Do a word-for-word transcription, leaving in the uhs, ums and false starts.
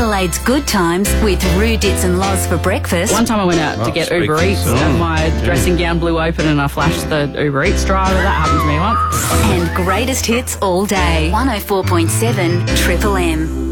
Adelaide's good times with Roo Dits and Loz for breakfast. One time I went out Oh, to get speak Uber for Eats yourself. and my dressing gown blew open and I flashed the Uber Eats driver. That happened to me once. And greatest hits all day. one oh four point seven Triple M.